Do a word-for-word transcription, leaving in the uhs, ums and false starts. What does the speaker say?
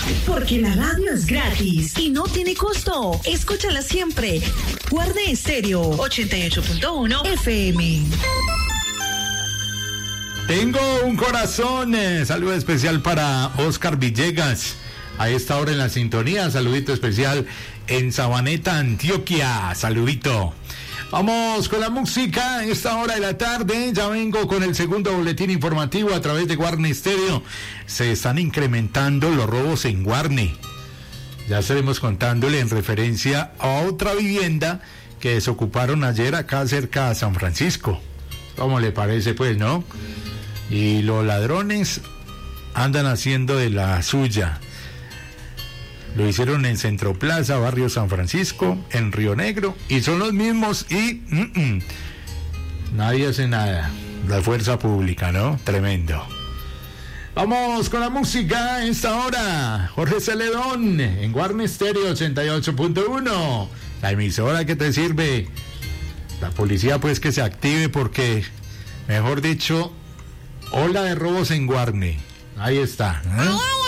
Porque la radio es gratis y no tiene costo. Escúchala siempre. Guarne Estéreo ochenta y ocho punto uno F M. Tengo un corazón. Eh, saludo especial para Oscar Villegas. A esta hora en la sintonía. Saludito especial en Sabaneta, Antioquia. Saludito. Vamos con la música a esta hora de la tarde. Ya vengo con el segundo boletín informativo a través de Guarne Estéreo. Se están incrementando los robos en Guarne. Ya estaremos contándole en referencia a otra vivienda que desocuparon ayer acá cerca de San Francisco. ¿Cómo le parece, pues, no? Y los ladrones andan haciendo de la suya. Lo hicieron en Centro Plaza, barrio San Francisco, en Río Negro, y son los mismos y mm, mm, nadie hace nada. La fuerza pública, ¿no? Tremendo. Vamos con la música a esta hora. Jorge Celedón, en Guarne Estéreo ochenta y ocho punto uno, la emisora que te sirve. La policía pues que se active porque, mejor dicho, ola de robos en Guarne. Ahí está, ¿eh?